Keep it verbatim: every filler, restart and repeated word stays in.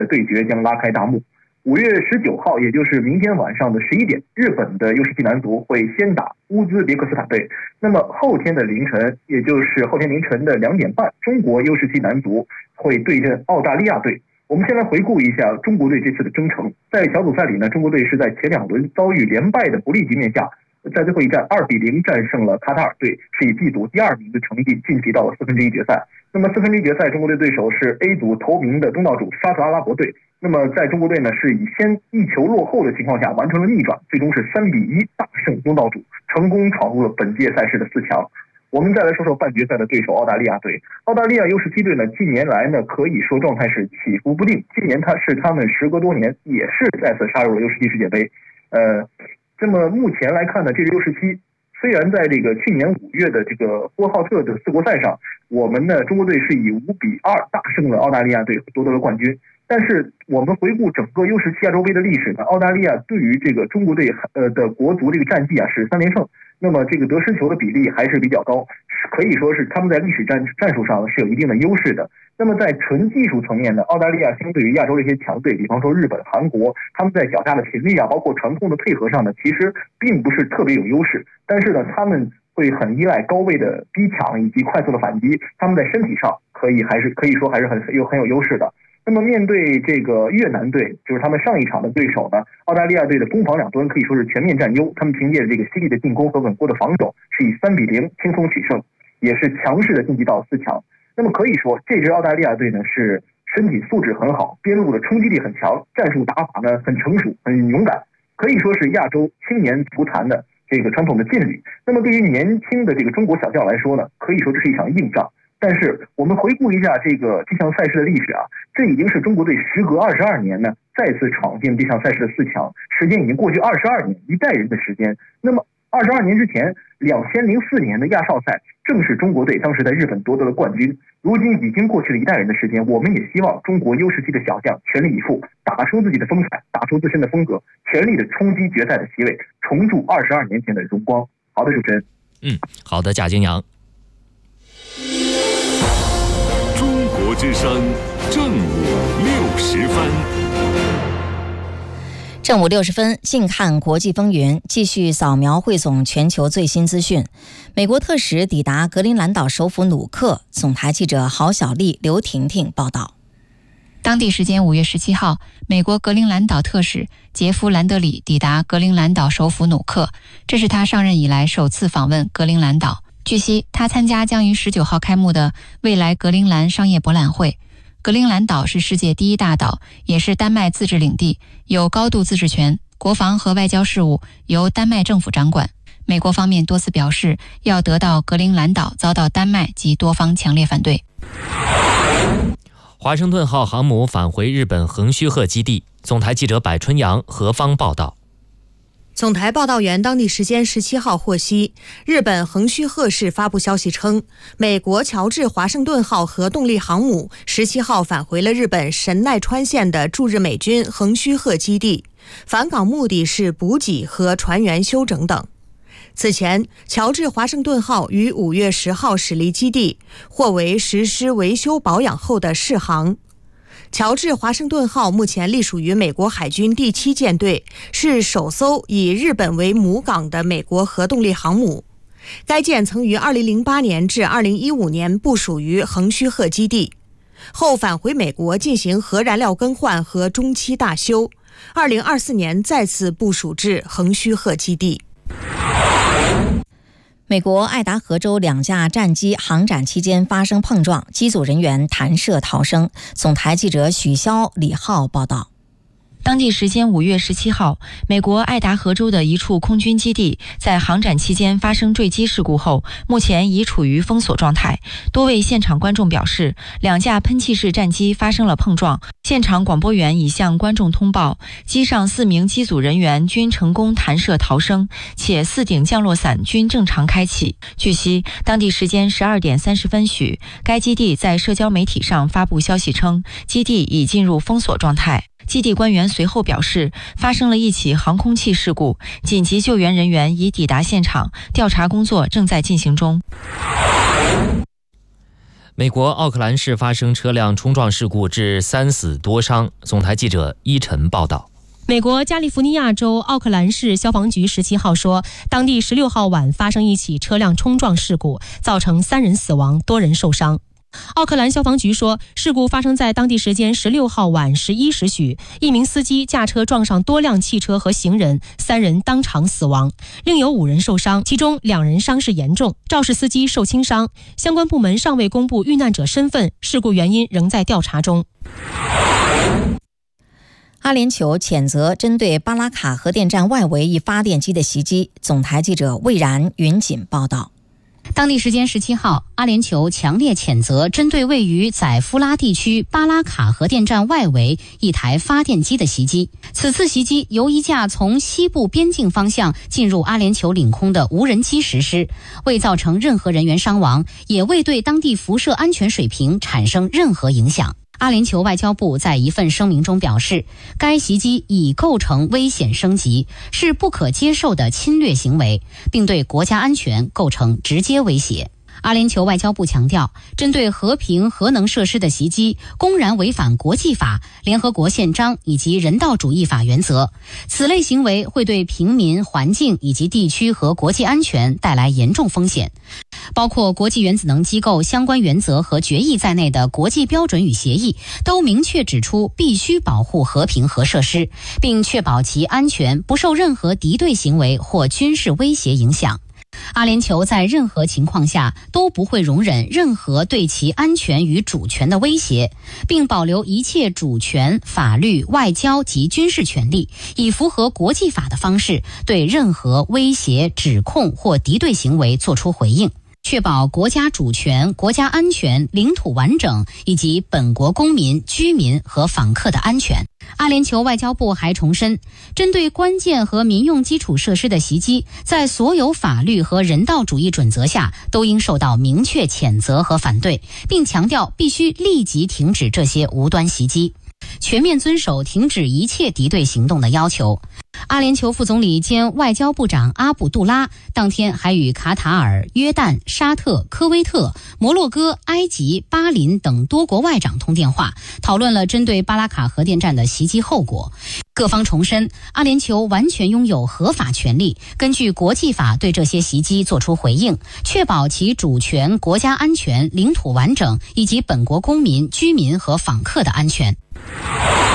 的对决将拉开大幕。五月十九号，也就是明天晚上的十一点，日本的 U 十七男足会先打乌兹别克斯坦队。那么后天的凌晨，也就是后天凌晨的两点半，中国 U 十七男足会对阵澳大利亚队。我们先来回顾一下中国队这次的征程。在小组赛里呢，中国队是在前两轮遭遇连败的不利局面下，在最后一战二比零战胜了卡塔尔队，是以 B 组第二名的成绩晋级到了四分之一决赛。那么四分之一决赛，中国队对手是 A 组头名的东道主沙特阿拉伯队。那么在中国队呢是以先一球落后的情况下完成了逆转，最终是三比一大胜东道主，成功闯入了本届赛事的四强。我们再来说说半决赛的对手澳大利亚队。澳大利亚 U 十七队呢，近年来呢可以说状态是起伏不定。今年它是他们时隔多年也是再次杀入了 U 十七世界杯。呃，这么目前来看呢，这个 U 十七虽然在这个去年五月的这个呼和浩特的四国赛上，我们呢中国队是以五比二大胜了澳大利亚队，夺得了冠军。但是我们回顾整个 U 十七亚洲杯的历史呢，澳大利亚对于这个中国队呃的国足这个战绩啊是三连胜，那么这个得失球的比例还是比较高，可以说是他们在历史战战术上是有一定的优势的。那么在纯技术层面呢，澳大利亚相对于亚洲这些强队，比方说日本、韩国，他们在脚下的勤力啊，包括传控的配合上呢，其实并不是特别有优势。但是呢，他们会很依赖高位的逼抢以及快速的反击，他们在身体上可以还是可以说还是很有很有优势的。那么面对这个越南队，就是他们上一场的对手呢，澳大利亚队的攻防两端可以说是全面占优，他们凭借着这个犀利的进攻和稳固的防守，是以三比零轻松取胜，也是强势的晋级到四强。那么可以说这支澳大利亚队呢是身体素质很好，边路的冲击力很强，战术打法呢很成熟很勇敢，可以说是亚洲青年足坛的这个传统的劲旅。那么对于年轻的这个中国小将来说呢，可以说这是一场硬仗。但是我们回顾一下这个这项赛事的历史啊，这已经是中国队时隔二十二年呢再次闯进这项赛事的四强，时间已经过去二十二年，一代人的时间。那么二十二年之前，两千零四年的亚少赛正是中国队当时在日本夺得了冠军。如今已经过去了一代人的时间，我们也希望中国 U 十七的小将全力以赴，打出自己的风采，打出自身的风格，全力的冲击决赛的席位，重铸二十二年前的荣光。好的，主持人。 嗯，好的，贾金阳。 中国之声正午六十分。 正午六十分，近看国际风云，继续扫描汇总全球最新资讯。美国特使抵达格陵兰岛首府努克，总台记者郝小丽、刘婷婷报道。 当地时间五月十七号，美国格陵兰岛特使杰夫·兰德里抵达格陵兰岛首府努克，这是他上任以来首次访问格陵兰岛。据悉，他参加将于十九号开幕的未来格陵兰商业博览会。格陵兰岛是世界第一大岛，也是丹麦自治领地，有高度自治权，国防和外交事务由丹麦政府掌管。美国方面多次表示，要得到格陵兰岛遭到丹麦及多方强烈反对。 华盛顿号航母返回日本横须贺基地，总台记者柏春阳、何方报道。 总台报道员当地时间十七号获悉，日本横须贺市发布消息称，美国乔治华盛顿号核动力航母十七号返回了日本神奈川县的驻日美军横须贺基地，返港目的是补给和船员休整等。此前，乔治华盛顿号于五月十号驶离基地，或为实施维修保养后的试航。乔治华盛顿号目前隶属于美国海军第七舰队，是首艘以日本为母港的美国核动力航母。该舰曾于二零零八年至二零一五年部署于横须贺基地，后返回美国进行核燃料更换和中期大修，二零二四年再次部署至横须贺基地。 美国爱达荷州两架战机航展期间发生碰撞，机组人员弹射逃生。总台记者许潇、李浩报道。 当地时间五月十七号，美国爱达荷州的一处空军基地在航展期间发生坠机事故后，目前已处于封锁状态。多位现场观众表示，两架喷气式战机发生了碰撞。现场广播员已向观众通报，机上四名机组人员均成功弹射逃生，且四顶降落伞均正常开启。据悉，当地时间十二点三十分许，该基地在社交媒体上发布消息称，基地已进入封锁状态。基地官员随后表示，发生了一起航空器事故，紧急救援人员已抵达现场，调查工作正在进行中。 美国奥克兰市发生车辆冲撞事故，致三死多伤。总台记者伊晨报道。 美国加利福尼亚州奥克兰市消防局十七号说，当地十六号晚发生一起车辆冲撞事故，造成三人死亡，多人受伤。奥克兰消防局说，事故发生在当地时间十六号晚十一时许，一名司机驾车撞上多辆汽车和行人，三人当场死亡，另有五人受伤，其中两人伤势严重，肇事司机受轻伤。相关部门尚未公布遇难者身份，事故原因仍在调查中。 阿联酋谴责针对巴拉卡核电站外围一发电机的袭击。总台记者魏然、云锦报道。 当地时间十七号，阿联酋强烈谴责针对位于宰夫拉地区巴拉卡核电站外围一台发电机的袭击。此次袭击由一架从西部边境方向进入阿联酋领空的无人机实施，未造成任何人员伤亡，也未对当地辐射安全水平产生任何影响。阿联酋外交部在一份声明中表示，该袭击已构成危险升级，是不可接受的侵略行为，并对国家安全构成直接威胁。阿联酋外交部强调，针对和平核能设施的袭击公然违反国际法、联合国宪章以及人道主义法原则，此类行为会对平民、环境以及地区和国际安全带来严重风险。包括国际原子能机构相关原则和决议在内的国际标准与协议都明确指出，必须保护和平核设施，并确保其安全不受任何敌对行为或军事威胁影响。阿联酋在任何情况下都不会容忍任何对其安全与主权的威胁，并保留一切主权、法律、外交及军事权利，以符合国际法的方式对任何威胁、指控或敌对行为作出回应，确保国家主权、国家安全、领土完整以及本国公民、居民和访客的安全。阿联酋外交部还重申，针对关键和民用基础设施的袭击，在所有法律和人道主义准则下都应受到明确谴责和反对，并强调必须立即停止这些无端袭击，全面遵守停止一切敌对行动的要求。阿联酋副总理兼外交部长阿卜杜拉当天还与卡塔尔、约旦、沙特、科威特、摩洛哥、埃及、巴林等多国外长通电话，讨论了针对巴拉卡核电站的袭击后果。各方重申，阿联酋完全拥有合法权利，根据国际法对这些袭击作出回应，确保其主权、国家安全、领土完整以及本国公民、居民和访客的安全。